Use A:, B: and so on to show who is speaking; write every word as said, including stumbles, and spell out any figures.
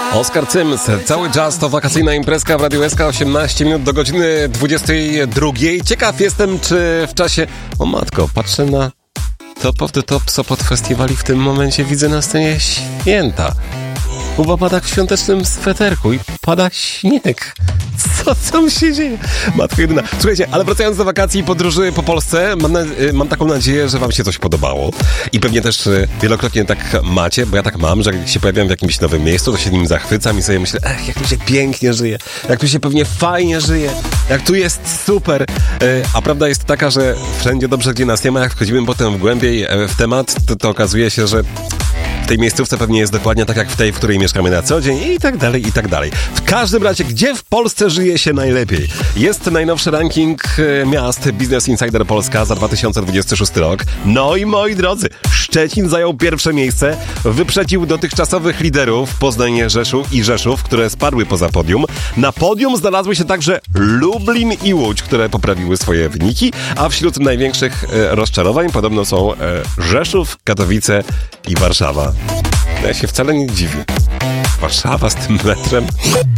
A: Oskar Cyms, cały jazz to wakacyjna imprezka w Radiu S K, osiemnaście minut do godziny dwudziestej drugiej. Ciekaw jestem, czy w czasie... O matko, patrzę na Top of the Top Sopot Festiwali, w tym momencie widzę na scenie Święta. Kuba pada w świątecznym sweterku i pada śnieg. Co tam się dzieje? Matko jedyna. Słuchajcie, ale wracając do wakacji i podróży po Polsce, mam, na, mam taką nadzieję, że wam się coś podobało. I pewnie też wielokrotnie tak macie, bo ja tak mam, że jak się pojawiam w jakimś nowym miejscu, to się nim zachwycam i sobie myślę, ech, jak tu się pięknie żyje, jak tu się pewnie fajnie żyje, jak tu jest super. A prawda jest taka, że wszędzie dobrze, gdzie nas nie ma, jak wchodzimy potem w głębiej w temat, to, to okazuje się, że w tej miejscówce pewnie jest dokładnie tak jak w tej, w której mieszkamy na co dzień i tak dalej, i tak dalej. W każdym razie, gdzie w Polsce żyje się najlepiej? Jest najnowszy ranking miast Business Insider Polska za dwa tysiące dwudziesty szósty rok. No i moi drodzy, Szczecin zajął pierwsze miejsce, wyprzedził dotychczasowych liderów Poznań, Rzeszów i Rzeszów, które spadły poza podium. Na podium znalazły się także Lublin i Łódź, które poprawiły swoje wyniki, a wśród największych e, rozczarowań podobno są e, Rzeszów, Katowice i Warszawa. Ja się wcale nie dziwię. Warszawa z tym metrem.